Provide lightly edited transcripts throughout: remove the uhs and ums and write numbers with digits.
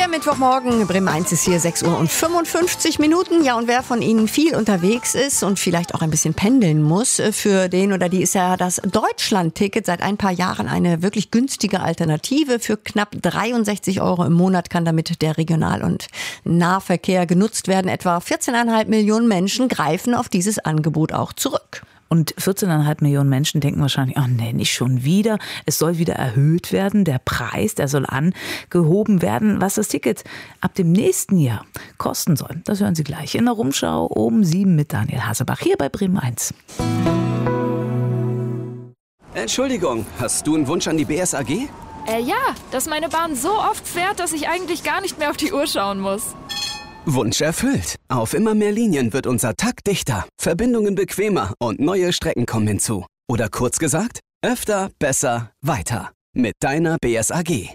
Der Mittwochmorgen, Bremen 1 ist hier, 6:55 Uhr. Ja, und wer von Ihnen viel unterwegs ist und vielleicht auch ein bisschen pendeln muss, für den oder die ist ja das Deutschland-Ticket seit ein paar Jahren eine wirklich günstige Alternative. Für knapp 63 € im Monat kann damit der Regional- und Nahverkehr genutzt werden. Etwa 14,5 Millionen Menschen greifen auf dieses Angebot auch zurück. Und 14,5 Millionen Menschen denken wahrscheinlich, oh nee, nicht schon wieder. Es soll wieder erhöht werden. Der Preis, der soll angehoben werden. Was das Ticket ab dem nächsten Jahr kosten soll, das hören Sie gleich in der Rumschau um 7 mit Daniel Hasebach hier bei Bremen 1. Entschuldigung, hast du einen Wunsch an die BSAG? Ja, dass meine Bahn so oft fährt, dass ich eigentlich gar nicht mehr auf die Uhr schauen muss. Wunsch erfüllt. Auf immer mehr Linien wird unser Takt dichter, Verbindungen bequemer und neue Strecken kommen hinzu. Oder kurz gesagt, öfter, besser, weiter. Mit deiner BSAG.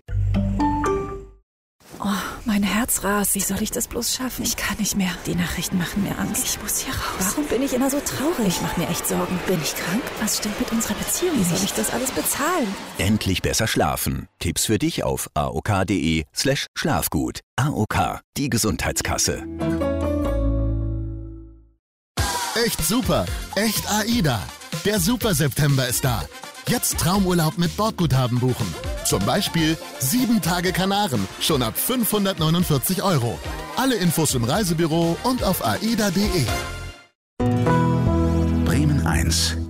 Oh, mein Herz rast. Wie soll ich das bloß schaffen? Ich kann nicht mehr. Die Nachrichten machen mir Angst. Ich muss hier raus. Warum bin ich immer so traurig? Ich mache mir echt Sorgen. Bin ich krank? Was stimmt mit unserer Beziehung? Wie soll ich das alles bezahlen? Endlich besser schlafen. Tipps für dich auf aok.de/Schlafgut. AOK, die Gesundheitskasse. Echt super, echt AIDA. Der Super September ist da. Jetzt Traumurlaub mit Bordguthaben buchen. Zum Beispiel 7 Tage Kanaren, schon ab 549 €. Alle Infos im Reisebüro und auf aida.de. Bremen 1